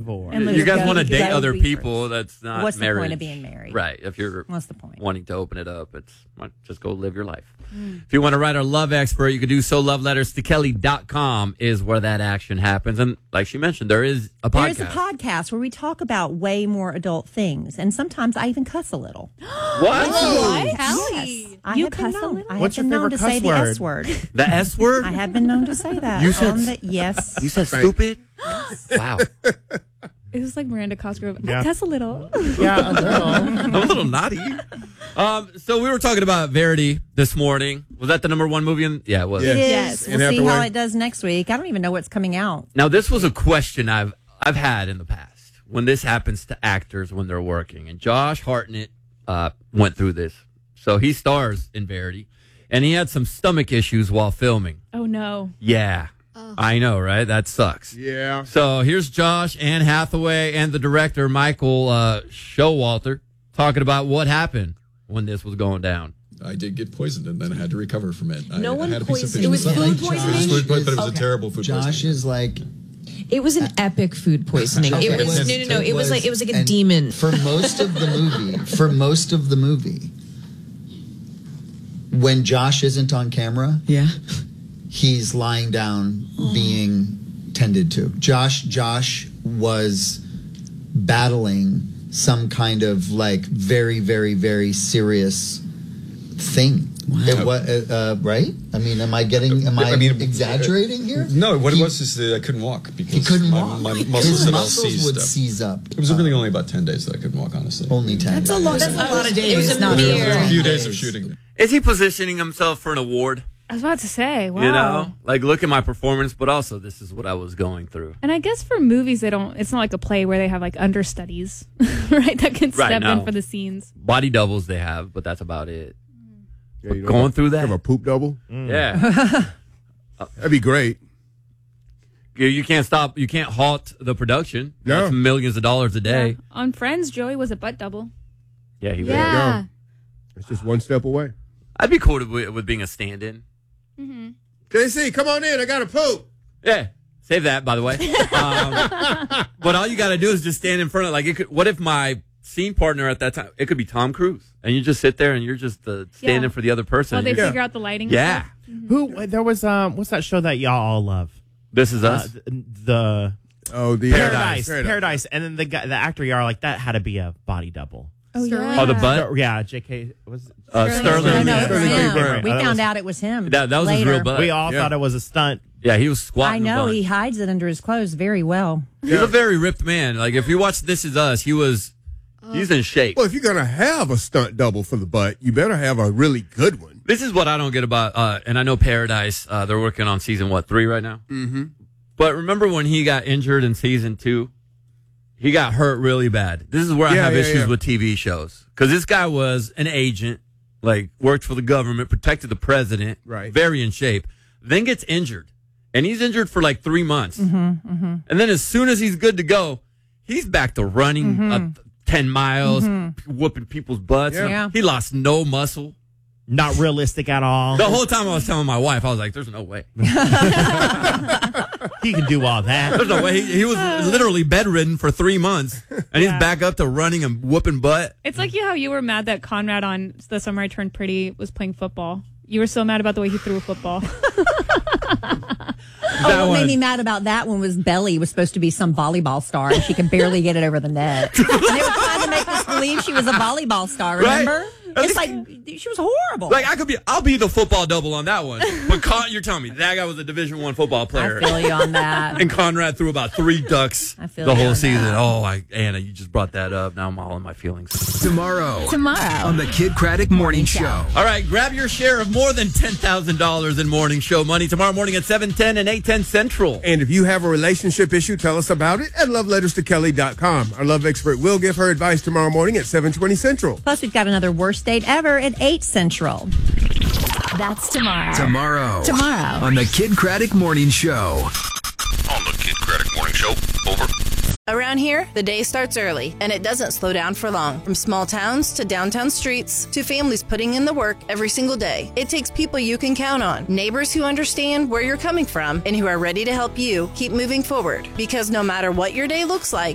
divorce. You guys want to date other people that's not What's marriage. the point of being married? Right. If you're What's the point? wanting to open it up, just go live your life. If you want to write our love expert, you can do so. Love letters to Kelly.com is where that action happens. And like she mentioned, there is a podcast. There's a podcast where we talk about way more adult things. And sometimes I even cuss a little. What? Yes. I have been known. I have been known to say the S word. The S word? I have been known to say that. You said yes. You said stupid? Wow. It was like Miranda Cosgrove. Yeah. That's a little. Yeah, a little. A little naughty. So we were talking about Verity this morning. Was that the number one movie? Yeah, it was. It is. Yes. We'll see how it does next week. I don't even know what's coming out. Now, this was a question I've had in the past when this happens to actors when they're working. And Josh Hartnett went through this. So he stars in Verity. And he had some stomach issues while filming. Oh, no. Yeah. I know, right? That sucks. Yeah. So here's Josh, Anne Hathaway, and the director, Michael Showalter, talking about what happened when this was going down. I did get poisoned, and then I had to recover from it. No one I had a piece of poisoned fish you. It was inside. food poisoning? But it was a terrible food Josh poisoning. is like It was an epic food poisoning. Okay, It was no. It was like a and demon. for most of the movie. When Josh isn't on camera, Yeah. he's lying down being tended to. Josh was battling some kind of like very, very, very serious thing. Wow. It was right. I mean, am I exaggerating here? No, what it was is that I couldn't walk because He couldn't walk. My His muscles had all muscles seized would up. seize up. It was really only about 10 days that I couldn't walk, honestly. Only 10. That's a lot of days. It was a not mere. A few days of shooting. Is he positioning himself for an award? I was about to say, wow. You know? Like, look at my performance, but also this is what I was going through. And I guess for movies, it's not like a play where they have like understudies, right? That can step in for the scenes. Body doubles they have, but that's about it. Yeah, you know, Going through that? Have a poop double? Yeah. That'd be great. You can't stop. You can't halt the production. No. That's millions of dollars a day. Yeah. On Friends, Joey was a butt double. Yeah, he was. Yeah. It's just one step away. I'd be cool with being a stand-in. Mm-hmm. JC, come on in. I got to poop. Yeah. Save that, by the way. But all you got to do is just stand in front of, what if my scene partner at that time, it could be Tom Cruise, and you just sit there and you're just standing for the other person. While they You're- figure out the lighting. Yeah. And stuff. Who? There was what's that show that y'all all love? This Is Us. The The Paradise, and then the actor y'all are like that had to be a body double. Oh, yeah. Oh, the butt? Yeah, J.K. was Sterling. No, it was Sterling him. Greenberg. We That found was- out it was him. That was his later. real butt. We all Yeah. thought it was a stunt. Yeah, he was squatting. I know. a bunch. He hides it under his clothes very well. He's a very ripped man. Like, if you watch This Is Us, he's in shape. Well, if you're going to have a stunt double for the butt, you better have a really good one. This is what I don't get about, and I know Paradise, they're working on season, 3 right now? Mm-hmm. But remember when he got injured in season 2? He got hurt really bad. This is where I have issues with TV shows. Because this guy was an agent, worked for the government, protected the president, Right. very in shape, then gets injured. And he's injured for 3 months. And then as soon as he's good to go, he's back to running 10 miles, whooping people's butts. Yeah. He lost no muscle. Not realistic at all. The whole time I was telling my wife, I was like, there's no way. He can do all that. There's no way. He was literally bedridden for 3 months, and he's back up to running and whooping butt. It's like how you were mad that Conrad on The Summer I Turned Pretty was playing football. You were so mad about the way he threw a football. What made me mad about that one was Belly was supposed to be some volleyball star, and she could barely get it over the net. And they were trying to make us believe she was a volleyball star, remember? Right. It's like, she was horrible. I'll be the football double on that one. But you're telling me that guy was a Division I football player. I feel you on that. And Conrad threw about 3 ducks I feel the you whole on season. that. Oh, Anna, you just brought that up. Now I'm all in my feelings. Tomorrow on the Kid Craddock Morning Show. All right, grab your share of more than $10,000 in morning show money tomorrow morning at 7:10 and 8:10 Central. And if you have a relationship issue, tell us about it at loveletterstokelly.com. Our love expert will give her advice tomorrow morning at 7:20 Central. Plus, we've got another worst date ever at 8 Central. That's tomorrow. Tomorrow on the Kid Craddock Morning Show. On the Kid Craddock Morning Show. Over. Around here, the day starts early, and it doesn't slow down for long. From small towns to downtown streets to families putting in the work every single day. It takes people you can count on, neighbors who understand where you're coming from, and who are ready to help you keep moving forward. Because no matter what your day looks like,